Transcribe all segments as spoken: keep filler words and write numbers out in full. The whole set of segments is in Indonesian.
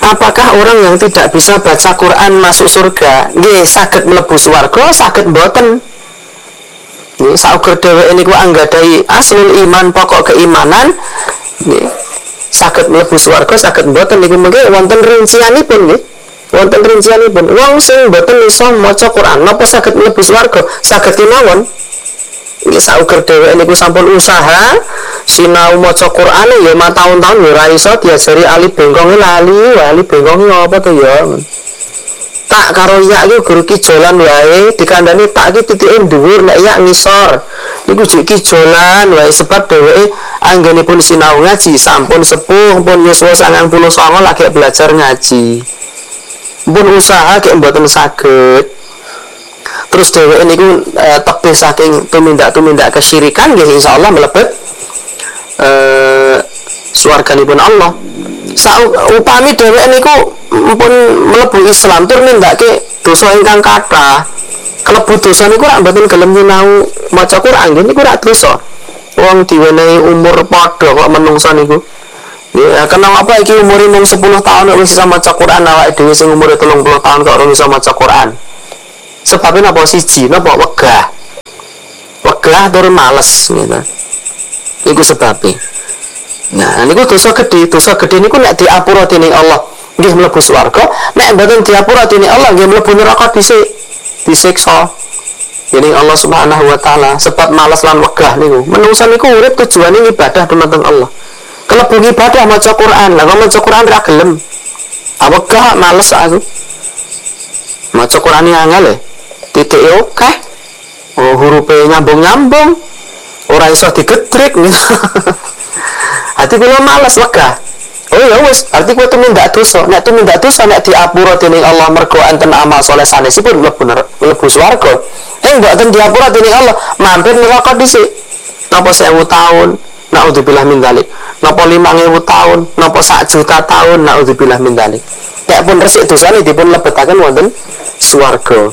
apakah orang yang tidak bisa baca Quran masuk surga? Nggih, saged mlebu swarga, saged mboten. Nggih, sauger dheweke niku anggadhahi aslul iman, pokok keimanan, nggih, saged mlebu swarga, saged mboten niku mengke wonten rincianipun nggih. Wonten rincianipun. Wong sing mboten iso maca Quran napa saged mlebu swarga? Saged kemawon. Nggih, sauger dheweke niku sampun usaha sinau maca Quran ya ma tahun-tahun ya ora iso diajari alif bengkong lali, alif bengkong apa to ya. Tak karo ya iki guru kijolan wae dikandani tak iki titike dhuwur nek ya ngisor. Niku jek kijolan wae sebab dheweke anggenipun sinau ngaji sampun sepuh pun yuswa sangang puluh songo lagi belajar ngaji. Pun usaha kek mboten saged. Terus dheweke niku eh, tebih saking tumindak-tumindak kesyirikan nggih insyaallah mlebet eh swarganipun Allah. Saupami dheweke niku pun mlebu Islam tur nindakake dosa ingkang kathah. Kelebu dosa niku rak mboten gelem nyinau maca Quran nggih niku rak dosa. Wong diwenehi umur padha kok menungsa niku. Ya kenapa apa iki umure mung sepuluh tahun kok wis iso maca Quran, awake dhewe sing umure telung puluh tahun kok ora iso maca Quran. Sebabnya napa siji napa wegah. Wegah tur males gitu. Iku sebabnya. Nah, niku dosa gedhe, dosa gedhe niku nek diapura dening Allah nggih mlebu swarga, nek mboten diapura dening Allah nggih mlebu neraka dhisik, disiksa dening Allah Subhanahu wa taala sebab males lan wegah niku. Menungsa niku urip tujuane ibadah dumateng Allah. Kelebu ibadah maca Quran, lah maca Quran ra gelem. Awegah males aku. Maca Quran angel e. Titik oke. Oh, hurufe nyambung-nyambung. Ora iso digedrek gitu. Ati kula males wegah. Oh ya wis, arti kowe tumindak dosa. Nek tumindak dosa nek diapura dening Allah mergo enten amal saleh sanesipun mlebu mlebu swarga. Ing mboten diapura dening Allah, mampir neraka dhisik. Napa sewu tahun, naudzubillah min dzalik. Napa limang ewu tahun, napa sak juta tahun, naudzubillah min dzalik. Nek pun resik dosane dipun lebetaken wonten swarga.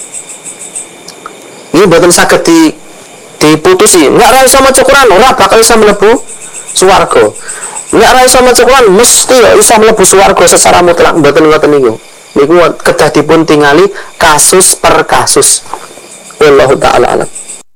Ini mboten saged di diputusi. Nek ora iso maca Quran ora bakal iso mlebu swarga. Nek ora iso maca Quran mesti iso mlebu swarga secara mutlak, mboten ngoten niku. Niku kedah dipun tingali kasus per kasus. Wallahu taala alam.